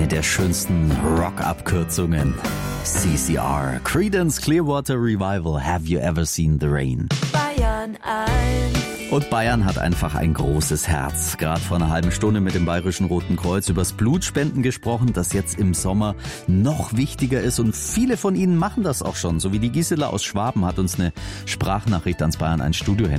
der schönsten Rock-Abkürzungen. CCR, Creedence Clearwater Revival, Have You Ever Seen the Rain? Bayern 1. Und Bayern hat einfach ein großes Herz. Gerade vor einer halben Stunde mit dem Bayerischen Roten Kreuz übers Blutspenden gesprochen, das jetzt im Sommer noch wichtiger ist. Und viele von Ihnen machen das auch schon. So wie die Gisela aus Schwaben hat uns eine Sprachnachricht ans Bayern 1 Studiohandy